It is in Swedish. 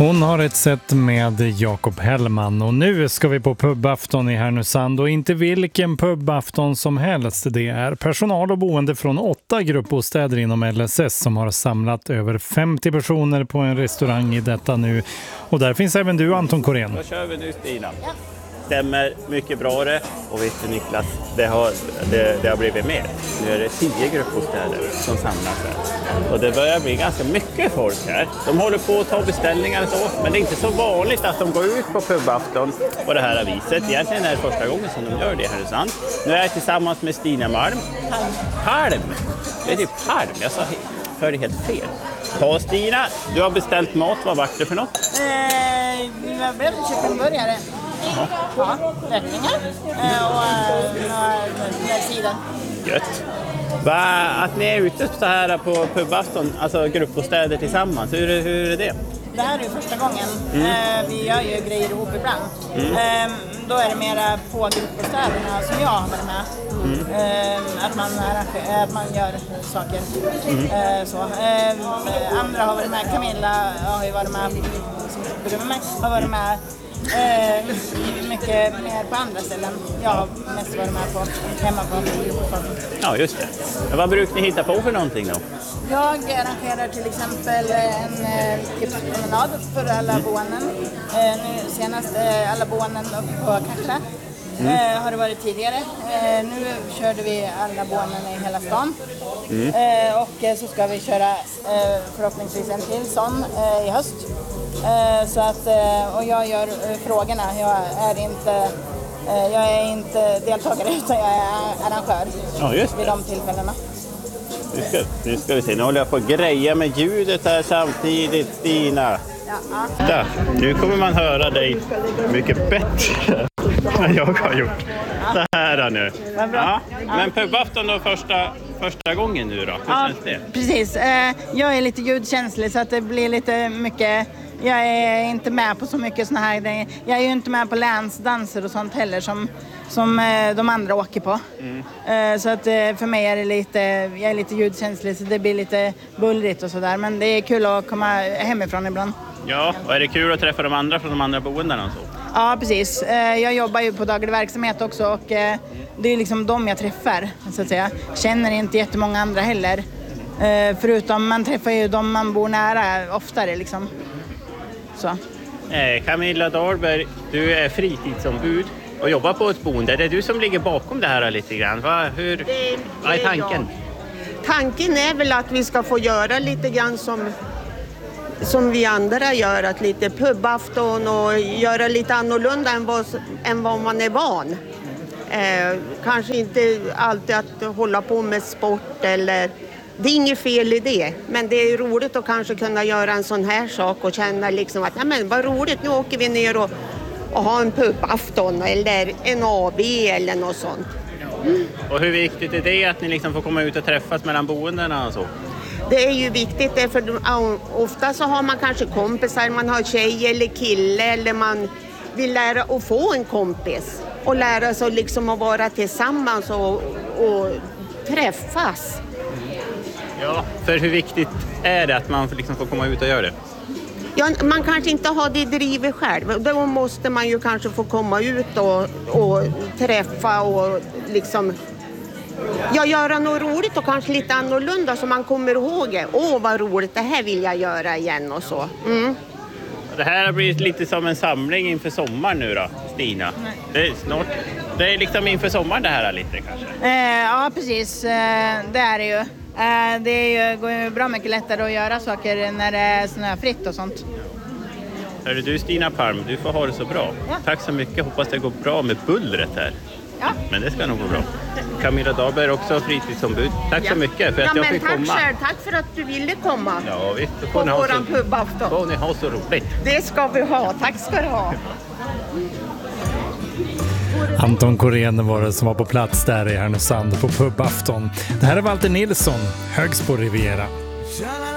Hon har ett sätt med Jakob Hellman och nu ska vi på pubafton i Härnösand och inte vilken pubafton som helst. Det är personal och boende från 8 gruppbostäder inom LSS som har samlat över 50 personer på en restaurang i detta nu. Och där finns även du, Anton Korén. Då kör vi nu, Stina. Ja. Stämmer mycket bra det. Och vet du, Niklas, det har blivit mer. Nu är det 10 gruppbostäder som samlas här. Och det börjar bli ganska mycket folk här. De håller på att ta beställningar och så. Men det är inte så vanligt att de går ut på pubafton på det här viset. Egentligen är det första gången som de gör det här i Härnösand. Nu är jag tillsammans med Stina Malm. Palm! Det är ju Palm. Jag hörde helt fel. Ta Stina, du har beställt mat. Vad var det för något? Jag blev kycklingburgare. Ja, räkningar och några sidor. Gött. Att ni är ute så här på pubafton, alltså gruppbostäder tillsammans, hur är det? Det här är ju första gången. Vi gör ju grejer ihop ibland. Då är det mera på gruppbostäderna som jag har varit med. Att man gör saker. Så. Andra har varit med. Camilla har ju varit med. Har varit med. Mycket mer på andra ställen. Jag har mest varit med på hemma på gruppbostäder. Ja, just det. Men vad brukar ni hitta på för någonting då? Jag arrangerar till exempel en tipspromenad för alla boenden. Nu senast alla boenden uppe på Kackla. Har det varit tidigare. Nu körde vi alla boenden i hela stan. Och så ska vi köra förhoppningsvis en till sån i höst. Så att, och jag gör frågorna. Jag är inte deltagare utan jag är arrangör vid de tillfällena. Nu ska vi se, nu håller jag på att greja med ljudet här samtidigt, Stina. Ja. Där, nu kommer man höra dig mycket bättre än jag har gjort. Så här nu. Ja, men pubafton då första gången nu då? Hur känns det? Precis. Jag är lite ljudkänslig så att det blir lite mycket. Jag är inte med på så mycket såna här grejer. Jag är ju inte med på länsdanser och sånt heller som de andra åker på. Så att för mig är jag är lite ljudkänslig så det blir lite bullrigt och sådär. Men det är kul att komma hemifrån ibland. Ja, och är det kul att träffa de andra från de andra boendena och så? Ja, precis. Jag jobbar ju på daglig verksamhet också och det är liksom de jag träffar så att säga. Känner inte jättemånga andra heller. Förutom man träffar ju de man bor nära oftare liksom. Så. Camilla Dahlberg, du är fritidsombud och jobbar på ett boende. Det är du som ligger bakom det här lite grann. Vad är tanken? Tanken är väl att vi ska få göra lite grann som vi andra gör. Att lite pubafton och göra lite annorlunda än vad man är van. Kanske inte alltid att hålla på med sport eller... Det är inget fel i det, men det är roligt att kanske kunna göra en sån här sak och känna liksom att men vad roligt, nu åker vi ner och har en pubafton eller en AV eller något sånt. Och hur viktigt är det att ni liksom får komma ut och träffas mellan boendena och så? Det är ju viktigt, för ofta så har man kanske kompisar, man har tjej eller kille eller man vill lära att få en kompis och lära sig liksom att vara tillsammans och träffas. Ja, för hur viktigt är det att man liksom får komma ut och göra det? Ja, man kanske inte har det drivet själv. Då måste man ju kanske få komma ut och träffa och liksom göra något roligt och kanske lite annorlunda så man kommer ihåg det. Vad roligt, det här vill jag göra igen och så. Det här har blivit lite som en samling inför sommaren nu då, Stina. Det är liksom inför sommaren det här lite kanske? Ja, precis. Det är det ju. Det går ju bra mycket lättare att göra saker när det är snöfritt och sånt. Hörru du, Stina Palm, du får ha det så bra. Ja. Tack så mycket, hoppas det går bra med bullret här. Ja. Men det ska nog gå bra. Camilla Dahlberg är också fritidsombud. Tack så mycket för att jag fick komma. Tack för att du ville komma. Ja, visst. På våran pubafton. Får ni ha så roligt. Det ska vi ha, tack ska du ha. Anton Korén var det som var på plats där i Härnösand på pubafton. Det här är Walter Nilsson, Högs på Riviera.